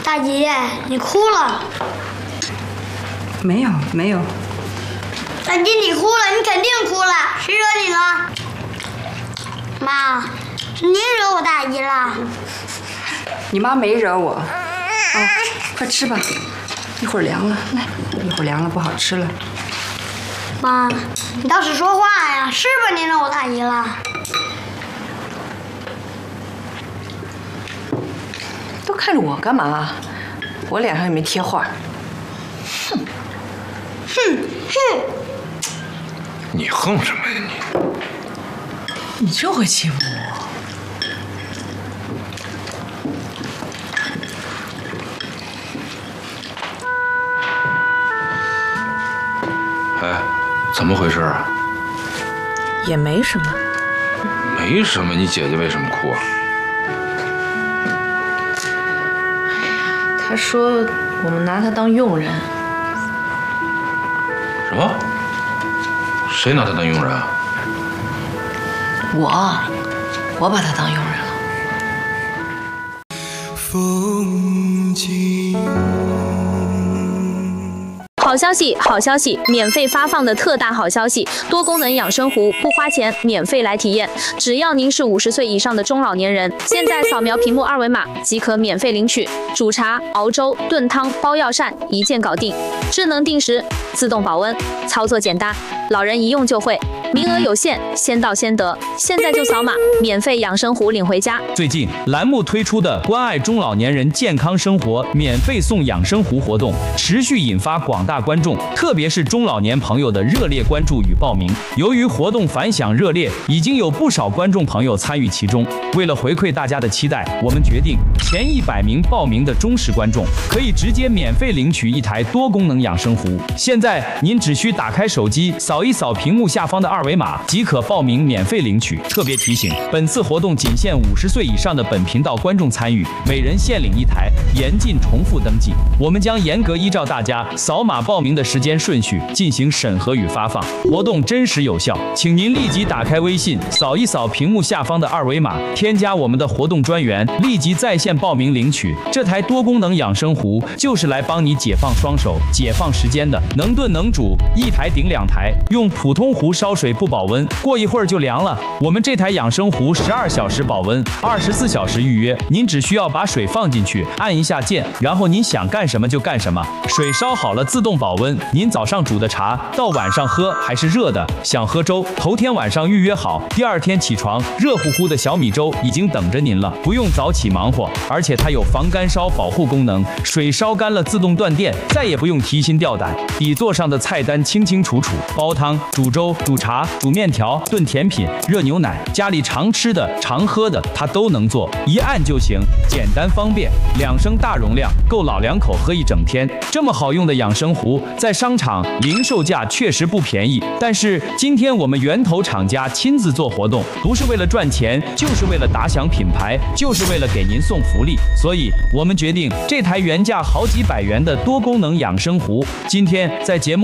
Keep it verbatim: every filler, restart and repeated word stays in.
大姐，你哭了？ 没有，没有。 大姐，你哭了，你肯定哭了，谁惹你了？妈，是你惹我大姨了。 你妈没惹我。啊，快吃吧，一会儿凉了。来，一会儿凉了不好吃了。 妈，你倒是说话呀，是不是你惹我大姨了？ 都看着我干嘛？我脸上也没贴画。哼， 哼哼。 你横什么呀你？你就会欺负我。 哎，怎么回事啊？ 也没什么。 没什么，你姐姐为什么哭啊？ 她说我们拿她当佣人。 什么？谁拿她当佣人啊？ 我，我把她当佣人了。 风景。 好消息，好消息！免费发放的特大好消息，多功能养生壶不花钱，免费来体验。只要您是五十岁以上的中老年人，现在扫描屏幕二维码即可免费领取。煮茶、熬粥、炖汤、包药膳，一键搞定。智能定时，自动保温，操作简单，老人一用就会。名额有限，先到先得，现在就扫码，免费养生壶领回家。 最近栏目推出的关爱中老年人健康生活免费送养生壶活动，持续引发广大观众，特别是中老年朋友的热烈关注与报名。由于活动反响热烈，已经有不少观众朋友参与其中。为了回馈大家的期待，我们决定前一百名报名的忠实观众可以直接免费领取一台多功能养生壶。现在您只需打开手机，扫一扫屏幕下方的二维码，即可报名免费领取。特别提醒，本次活动仅限五十岁以上的本频道观众参与，每人限领一台，严禁重复登记。我们将严格依照大家扫码报名的时间顺序进行审核与发放，活动真实有效。请您立即打开微信，扫一扫屏幕下方的二维码，添加我们的活动专员，立即在线报名领取。这台多功能养生壶就是来帮你解放双手、解放时间的，能炖能煮，一台顶两台。用普通壶烧水不保温，过一会儿就凉了。我们这台养生壶十二小时保温，二十四小时预约。您只需要把水放进去，按一下键，然后您想干什么就干什么。水烧好了自动保温，您早上煮的茶到晚上喝还是热的。想喝粥，头天晚上预约好，第二天起床，热乎乎的小米粥已经等着您了，不用早起忙活。而且它有防干烧保护功能，水烧干了自动断电，再也不用提心吊胆。底座上的菜单清清楚楚，煲汤、煮粥、煮茶、煮面条、炖甜品、热牛奶，家里常吃的、常喝的，它都能做，一按就行，简单方便。两升大容量，够老两口喝一整天。这么好用的养生壶，在商场零售价确实不便宜，但是今天我们源头厂家亲自做活动，不是为了赚钱，就是为了打响品牌，就是为了给您送福利。所以我们决定，这台原价好几百元的多功能养生壶，今天在节目